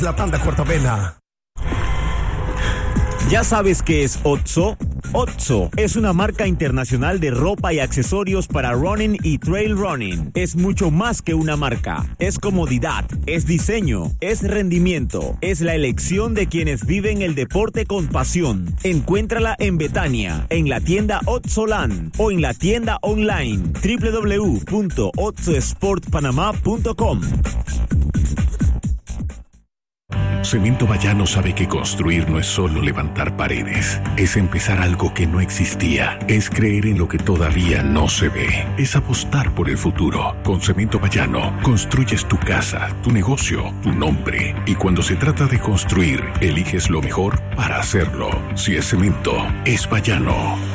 La tanda corta vena. ¿Ya sabes qué es Otso? Otso es una marca internacional de ropa y accesorios para running y trail running. Es mucho más que una marca. Es comodidad, es diseño, es rendimiento, es la elección de quienes viven el deporte con pasión. Encuéntrala en Betania, en la tienda Otsoland o en la tienda online www.otsosportpanamá.com. Cemento Bayano sabe que construir no es solo levantar paredes, es empezar algo que no existía, es creer en lo que todavía no se ve, es apostar por el futuro. Con Cemento Bayano construyes tu casa, tu negocio, tu nombre, y cuando se trata de construir, eliges lo mejor para hacerlo. Si es cemento, es Bayano.